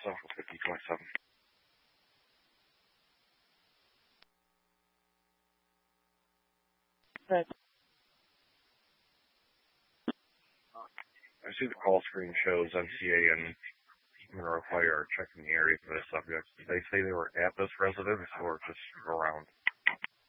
Central 50.7. Right. I see the call screen shows NCA and Monroe Fire are checking the area for this subject. Did they say they were at this residence or just around?